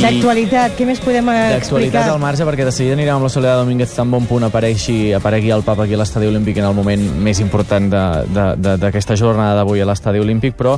D'actualitat, què més podem explicar? D'actualitat al marge, perquè de seguida anirem amb la Soledad Domínguez tan bon punt aparegui el Papa aquí a l'Estadi Olímpic en el moment més important d'aquesta jornada d'avui a l'Estadi Olímpic, però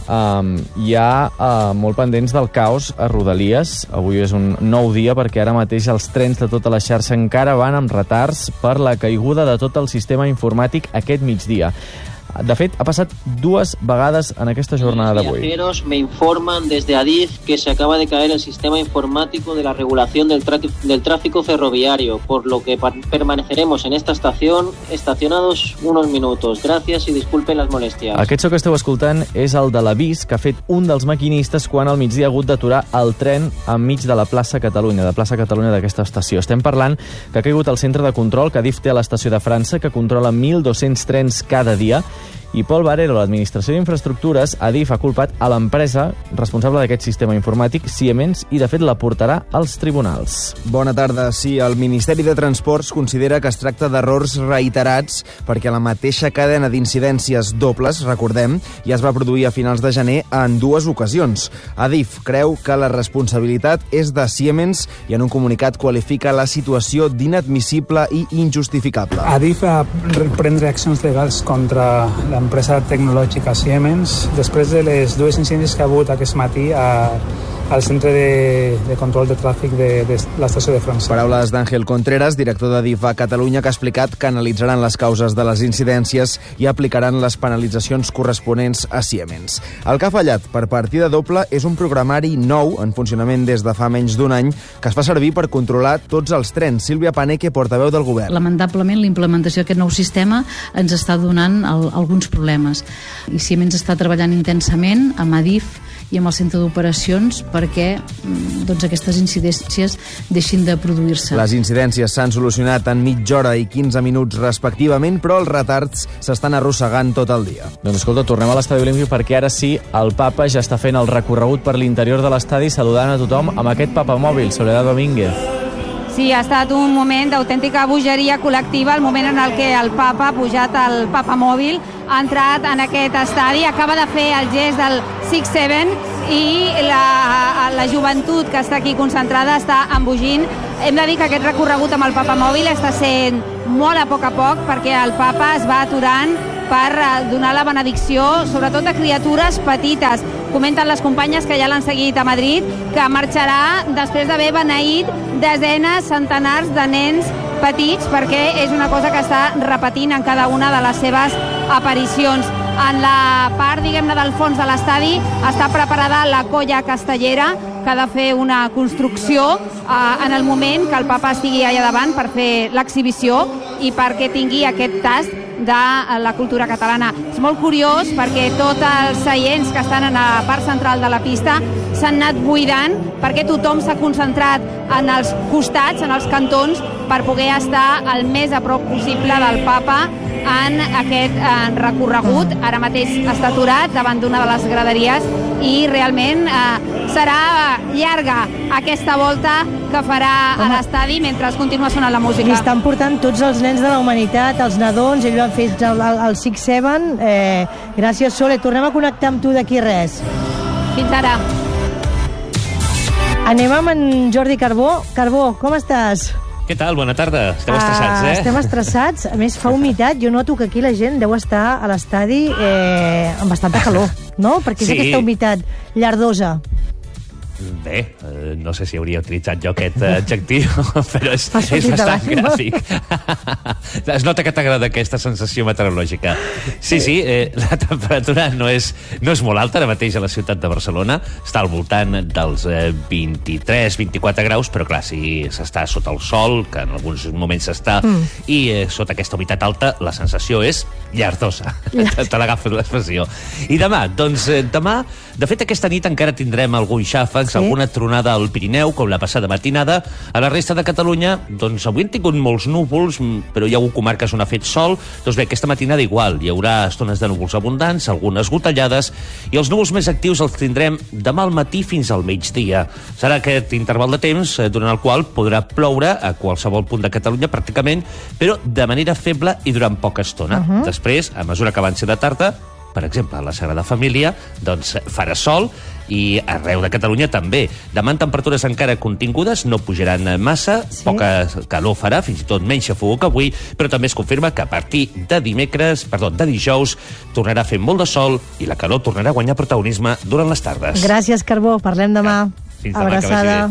hi ha molt pendents del caos a Rodalies. Avui és un nou dia perquè ara mateix els trens de tota la xarxa encara van amb retards per la caiguda de tot el sistema informàtic aquest migdia. De fet, ha passat 2 vegades en aquesta jornada d'avui. Los viajeros me informan desde Adif que se acaba de caer el sistema informático de la regulación del tráfico ferroviario, por lo que permaneceremos en esta estación estacionados unos minutos. Gracias y disculpen las molestias. Aquest so que esteu escoltant és el de l'avís que ha fet un dels maquinistes quan al migdia ha hagut d'aturar el tren enmig de la plaça Catalunya, d'aquesta estació. Estem parlant que ha caigut el centre de control que Adif té a l'estació de França, que controla 1.200 trens cada dia, i Pol Barero, l'Administració d'Infraestructures, Adif ha culpat a l'empresa responsable d'aquest sistema informàtic, Siemens, i de fet la portarà als tribunals. Bona tarda. Sí, el Ministeri de Transports considera que es tracta d'errors reiterats perquè la mateixa cadena d'incidències dobles, recordem, ja es va produir a finals de gener en 2 ocasions. Adif creu que la responsabilitat és de Siemens i en un comunicat qualifica la situació d'inadmissible i injustificable. Adif va prendre accions legals contra l'empresa tecnològica Siemens després de les 2 incidències que ha hagut aquest matí al centre de control de tràfic de l'estació de França. Paraules d'Àngel Contreras, director d'Adif a Catalunya, que ha explicat que analitzaran les causes de les incidències i aplicaran les penalitzacions corresponents a Siemens. El que ha fallat per partida doble és un programari nou en funcionament des de fa menys d'un any que es fa servir per controlar tots els trens. Sílvia Paneque, portaveu del govern. Lamentablement, la implementació d'aquest nou sistema ens està donant alguns problemes. I Siemens està treballant intensament amb Adif i amb el centre d'operacions perquè aquestes incidències deixin de produir-se. Les incidències s'han solucionat en mitja hora i 15 minuts respectivament, però els retards s'estan arrossegant tot el dia. Doncs escolta, tornem a l'Estadi Olímpic perquè ara sí, el Papa ja està fent el recorregut per l'interior de l'estadi saludant a tothom amb aquest papamòbil. Soledad Domínguez. Sí, ha estat un moment d'autèntica bogeria col·lectiva, el moment en el que el Papa ha pujat al papamòbil, ha entrat en aquest estadi, acaba de fer el gest del 6-7 i la joventut que està aquí concentrada està embogint. Hem de dir que aquest recorregut amb el papamòbil està sent molt a poc perquè el Papa es va aturant per donar la benedicció, sobretot a criatures petites. Comenten les companyes que ja l'han seguit a Madrid, que marxarà després d'haver beneït desenes, centenars de nens petits, perquè és una cosa que està repetint en cada una de les seves aparicions. En la part, diguem-ne, del fons de l'estadi està preparada la colla castellera, que ha de fer una construcció en el moment que el Papa estigui allà davant per fer l'exhibició i perquè tingui aquest tast de la cultura catalana. És molt curiós perquè tots els seients que estan en la part central de la pista s'han anat buidant perquè tothom s'ha concentrat en els costats, en els cantons, per poder estar el més a prop possible del Papa en aquest recorregut. Ara mateix està aturat davant d'una de les graderies i realment serà llarga aquesta volta que farà a l'estadi mentre continua sonant la música. I estan portant tots els nens de la humanitat, els nadons, ells han fet el 6-7. Gràcies, Sole. Tornem a connectar amb tu d'aquí res. Fins ara. Anem amb en Jordi Carbó. Carbó, com estàs? Què tal? Bona tarda. Estem estressats, eh? Estem estressats. A més, fa humitat. Jo noto que aquí la gent deu estar a l'estadi amb bastanta calor, no? Perquè és aquesta humitat llardosa. Bé, no sé si hauria utilitzat jo aquest adjectiu, però és bastant gràfic. Es nota que t'agrada aquesta sensació meteorològica. Sí, la temperatura no és molt alta ara mateix a la ciutat de Barcelona. Està al voltant dels 23-24 graus, però clar, si s'està sota el sol, que en alguns moments s'està, i sota aquesta humitat alta, la sensació és llardosa. Te l'agafes l'expressió. I demà, de fet, aquesta nit encara tindrem algun xàfec, alguna tronada al Pirineu, com la passada matinada. A la resta de Catalunya, avui hem tingut molts núvols, però hi ha hagut comarques on ha fet sol. Doncs bé, aquesta matinada igual. Hi haurà estones de núvols abundants, algunes gotellades, i els núvols més actius els tindrem demà al matí fins al migdia. Serà aquest interval de temps durant el qual podrà ploure a qualsevol punt de Catalunya, pràcticament, però de manera feble i durant poca estona. Després, a mesura que avanci de tarda, per exemple, a la Sagrada Família, doncs farà sol, i arreu de Catalunya també. Demà en temperatures encara contingudes, no pujaran massa, poca calor farà, fins i tot menys xafogó que avui, però també es confirma que a partir de dijous, tornarà a fer molt de sol i la calor tornarà a guanyar protagonisme durant les tardes. Gràcies, Carbó. Parlem demà. Fins demà, abraçada.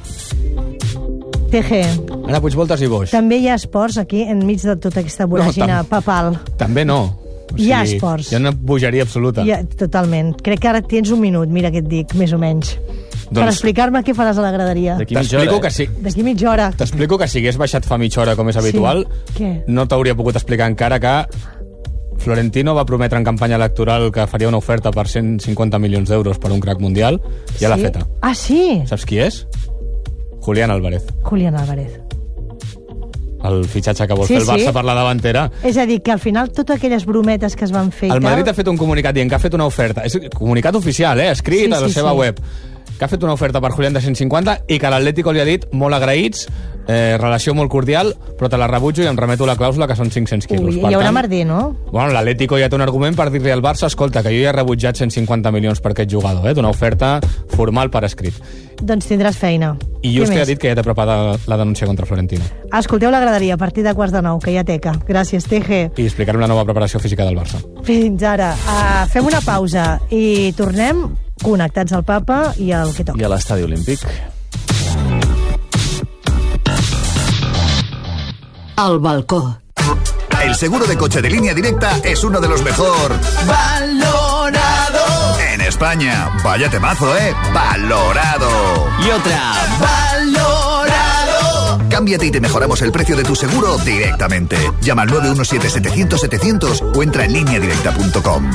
TG. Ara Puigvoltes i Boix. També hi ha esports aquí, enmig de tota aquesta voràgina papal. També no. Hi ha esports. Hi ha una bogeria absoluta. Totalment. Crec que ara tens un minut, mira què et dic, més o menys. Per explicar-me què faràs a la graderia. T'explico que sí. D'aquí mitja hora. T'explico que si hagués baixat fa mitja hora, com és habitual, no t'hauria pogut explicar encara que Florentino va prometre en campanya electoral que faria una oferta per 150 milions d'euros per un crack mundial, i ja l'ha feta. Ah, sí? Saps qui és? Julián Álvarez. Julián Álvarez. El fitxatge que vol fer el Barça per la davantera. És a dir, que al final totes aquelles brometes que es van fer... El Madrid ha fet un comunicat dient que ha fet una oferta. És comunicat oficial, escrit a la seva web. Que ha fet una oferta per Julián de 150 i que l'Atlético li ha dit molt agraïts, relació molt cordial, però te la rebutjo i em remeto la clàusula que són 500 quilos. Hi haurà merder, no? Bueno, l'Atlético ja té un argument per dir-li al Barça, escolta, que jo ja he rebutjat 150 milions per aquest jugador, d'una oferta formal per escrit. Doncs tindràs feina. I just ha dit que ja té preparada la denúncia contra Florentino. Escolteu la graderia a partir de 8:45, que hi ha teca. Gràcies, TG. I explicarem la nova preparació física del Barça. Fins ara. Fem una pausa i tornem connectats al Papa i al que toca. I a l'Estadi Olímpic. Al balcó. El seguro de coche de Línea Directa es uno de los mejor valorados en España. Vaya temazo, valorado. Y otra, valorado. Cámbiate y te mejoramos el precio de tu seguro directamente. Llama al 917-700-700 o entra en lineadirecta.com.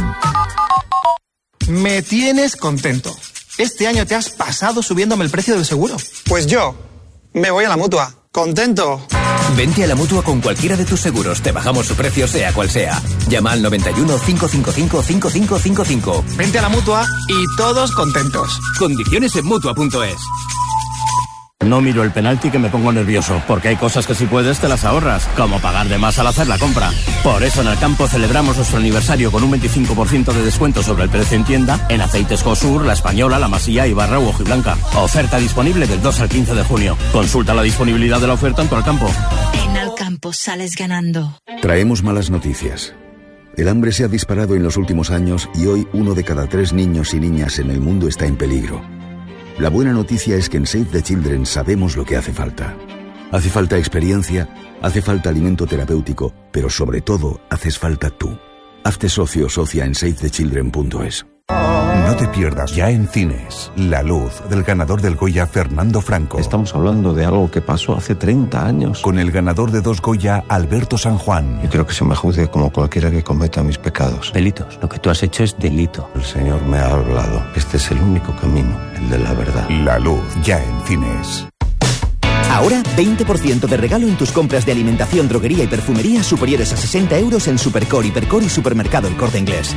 Me tienes contento. Este año te has pasado subiéndome el precio del seguro. Pues yo me voy a la Mutua. ¡Contento! Vente a la Mutua con cualquiera de tus seguros. Te bajamos su precio sea cual sea. Llama al 91 555 5555. Vente a la Mutua y todos contentos. Condiciones en Mutua.es. No miro el penalti que me pongo nervioso, porque hay cosas que si puedes te las ahorras, como pagar de más al hacer la compra. Por eso en el campo celebramos nuestro aniversario con un 25% de descuento sobre el precio en tienda en aceites Cosur, La Española, La Masía, Ibarra u Hojiblanca. Oferta disponible del 2 al 15 de junio. Consulta la disponibilidad de la oferta en tu Alcampo. En Alcampo sales ganando. Traemos malas noticias. El hambre se ha disparado en los últimos años y hoy 1 de cada 3 niños y niñas en el mundo está en peligro. La buena noticia es que en Save the Children sabemos lo que hace falta. Hace falta experiencia, hace falta alimento terapéutico, pero sobre todo haces falta tú. Hazte socio o socia en SaveTheChildren.es. No te pierdas ya en cines La Luz, del ganador del Goya Fernando Franco. Estamos hablando de algo que pasó hace 30 años. Con el ganador de 2 Goya, Alberto San Juan. Yo creo que se me juzgue como cualquiera que cometa mis pecados. Delitos. Lo que tú has hecho es delito. El Señor me ha hablado. Este es el único camino, el de la verdad. La Luz, ya en cines. Ahora, 20% de regalo en tus compras de alimentación, droguería y perfumería superiores a 60 euros en Supercore, Hipercore y Supermercado El Corte Inglés.